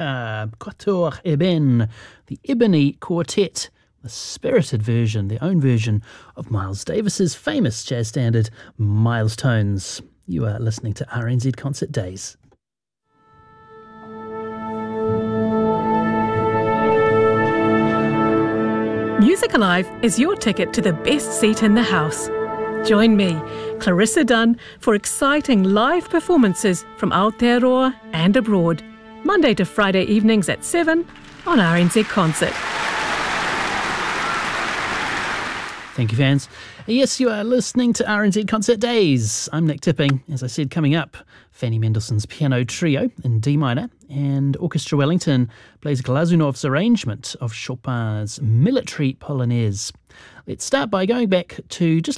Quatuor Eben, the Ebony Quartet, the spirited version, their own version of Miles Davis's famous jazz standard, Miles Tones. You are listening to RNZ Concert Days. Music Alive is your ticket to the best seat in the house. Join me, Clarissa Dunn, for exciting live performances from Aotearoa and abroad, Monday to Friday evenings at 7 on RNZ Concert. Thank you, fans. Yes, you are listening to RNZ Concert Days. I'm Nick Tipping. As I said, coming up, Fanny Mendelssohn's Piano Trio in D minor, and Orchestra Wellington plays Glazunov's arrangement of Chopin's Military Polonaise. Let's start by going back to just